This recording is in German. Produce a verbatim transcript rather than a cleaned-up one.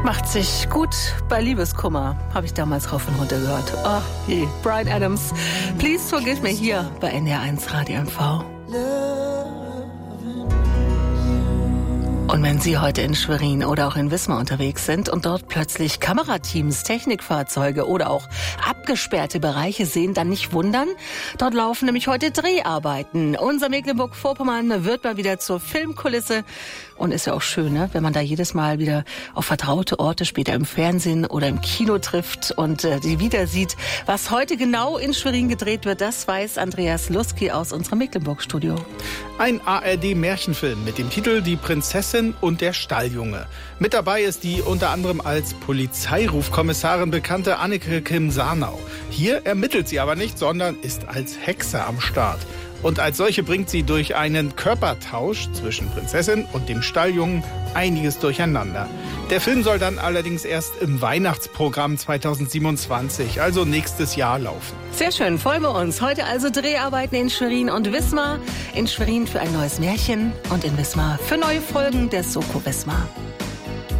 Macht sich gut bei Liebeskummer, habe ich damals rauf und runter gehört. Ach je, Bryan Adams, Please Forgive Me hier bei N D R eins Radio M V. Und wenn Sie heute in Schwerin oder auch in Wismar unterwegs sind und dort plötzlich Kamerateams, Technikfahrzeuge oder auch abgesperrte Bereiche sehen, dann nicht wundern. Dort laufen nämlich heute Dreharbeiten. Unser Mecklenburg-Vorpommern wird mal wieder zur Filmkulisse. Und ist ja auch schön, ne? Wenn man da jedes Mal wieder auf vertraute Orte später im Fernsehen oder im Kino trifft und äh, die wieder sieht. Was heute genau in Schwerin gedreht wird, das weiß Andreas Luski aus unserem Mecklenburg-Studio. Ein A R D-Märchenfilm mit dem Titel Die Prinzessin und der Stalljunge. Mit dabei ist die unter anderem als Polizeirufkommissarin bekannte Anneke Kim-Sarnau. Hier ermittelt sie aber nicht, sondern ist als Hexe am Start. Und als solche bringt sie durch einen Körpertausch zwischen Prinzessin und dem Stalljungen einiges durcheinander. Der Film soll dann allerdings erst im Weihnachtsprogramm zweitausendsiebenundzwanzig, also nächstes Jahr, laufen. Sehr schön, freuen wir uns. Heute also Dreharbeiten in Schwerin und Wismar. In Schwerin für ein neues Märchen und in Wismar für neue Folgen der Soko Wismar.